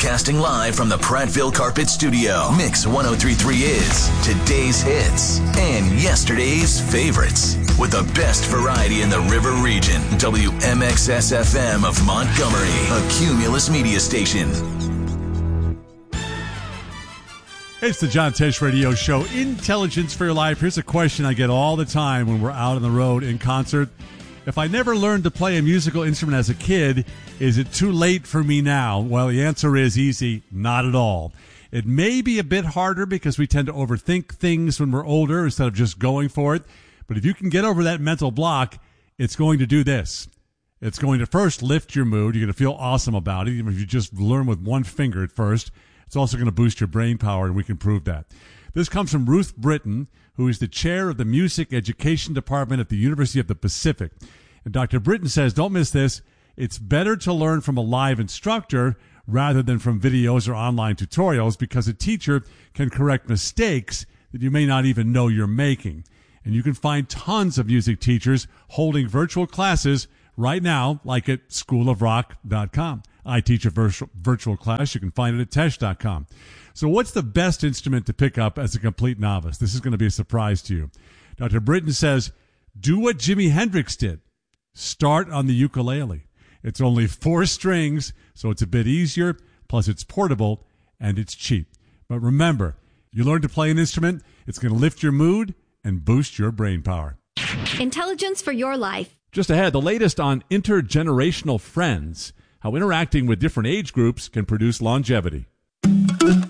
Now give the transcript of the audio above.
Broadcasting live from the Prattville Carpet Studio. Mix 1033 is today's hits and yesterday's favorites. With the best variety in the River Region. WMXS-FM of Montgomery, a Cumulus media station. It's the John Tesh Radio Show, Intelligence for Your Life. Here's a question I get all the time when we're out on the road in concert. If I never learned to play a musical instrument as a kid, is it too late for me now? Well, the answer is easy, not at all. It may be a bit harder because we tend to overthink things when we're older instead of just going for it. But if you can get over that mental block, it's going to do this. It's going to first lift your mood. You're going to feel awesome about it, even if you just learn with one finger at first. It's also going to boost your brain power, and we can prove that. This comes from Ruth Britton, who is the chair of the Music Education Department at the University of the Pacific. And Dr. Britton says, don't miss this, it's better to learn from a live instructor rather than from videos or online tutorials because a teacher can correct mistakes that you may not even know you're making. And you can find tons of music teachers holding virtual classes right now, like at schoolofrock.com. I teach a virtual class. You can find it at tesh.com. So what's the best instrument to pick up as a complete novice? This is going to be a surprise to you. Dr. Britton says, do what Jimi Hendrix did. Start on the ukulele. It's only 4 strings, so it's a bit easier, plus it's portable, and it's cheap. But remember, you learn to play an instrument, it's going to lift your mood and boost your brain power. Intelligence for your life. Just ahead, the latest on intergenerational friends, how interacting with different age groups can produce longevity.